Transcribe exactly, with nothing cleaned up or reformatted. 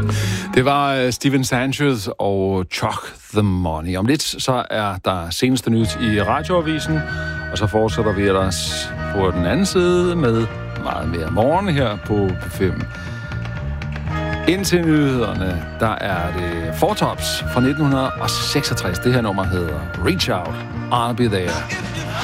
Det var uh, Steven Sanchez og Chuck the Money. Om lidt så er der seneste nyt i radioavisen, og så fortsætter vi ellers på den anden side med meget mere morgen her på P fem. Indtil nyhederne, der er det Four Tops fra nitten seksogtres. Det her nummer hedder Reach Out, I'll Be There.